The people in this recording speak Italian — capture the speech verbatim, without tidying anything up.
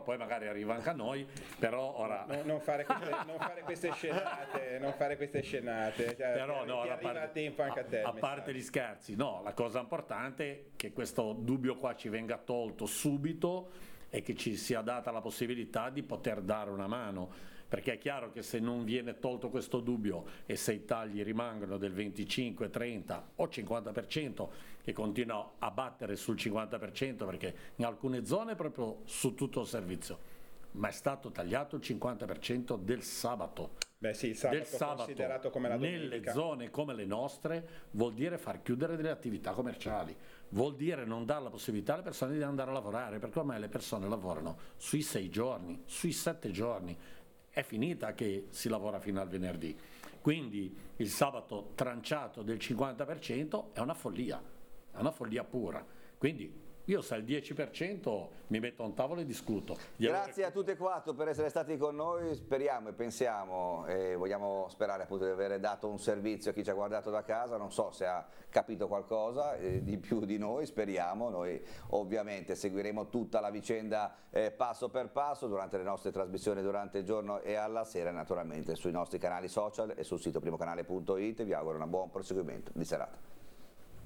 però poi magari arriva anche a noi, però ora... No, non, fare queste, non fare queste scenate, non fare queste scenate, cioè, però ti, no, ti a arriva parte, a tempo anche a te. a, a parte gli scherzi, no, la cosa importante è che questo dubbio qua ci venga tolto subito e che ci sia data la possibilità di poter dare una mano, perché è chiaro che se non viene tolto questo dubbio e se i tagli rimangono del venticinque, trenta o cinquanta per cento, che continuano a battere sul cinquanta per cento, perché in alcune zone proprio su tutto il servizio, ma è stato tagliato il cinquanta per cento del sabato. Beh sì, il sabato, del sabato considerato come la nelle domenica. zone come le nostre vuol dire far chiudere delle attività commerciali, vuol dire non dare la possibilità alle persone di andare a lavorare, perché ormai le persone lavorano sui sei giorni, sui sette giorni, è finita che si lavora fino al venerdì, quindi il sabato tranciato del cinquanta per cento è una follia, è una follia pura, quindi io se il dieci per cento mi metto a un tavolo e discuto. Grazie a tutti e quattro per essere stati con noi, speriamo e pensiamo e vogliamo sperare appunto di aver dato un servizio a chi ci ha guardato da casa, non so se ha capito qualcosa eh, di più di noi, speriamo, noi ovviamente seguiremo tutta la vicenda eh, passo per passo durante le nostre trasmissioni durante il giorno e alla sera naturalmente sui nostri canali social e sul sito primocanale punto it, vi auguro un buon proseguimento di serata.